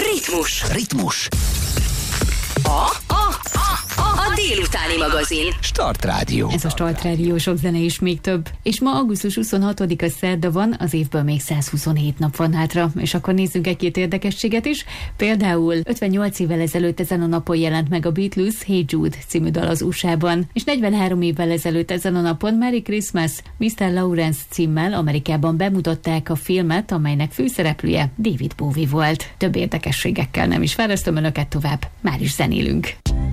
Ritmus. A délutáni magazin. Start Rádió. Ez a Start Rádió, sok zene és még több. És ma augusztus 26-a szerda van, az évből még 127 nap van hátra. És akkor nézzünk egy-két érdekességet is. Például 58 évvel ezelőtt ezen a napon jelent meg a Beatles Hey Jude című dal az USA-ban. És 43 évvel ezelőtt ezen a napon Merry Christmas, Mr. Lawrence címmel Amerikában bemutatták a filmet, amelynek főszereplője David Bowie volt. Több érdekességekkel nem is fárasztom önöket tovább, már is zenélünk.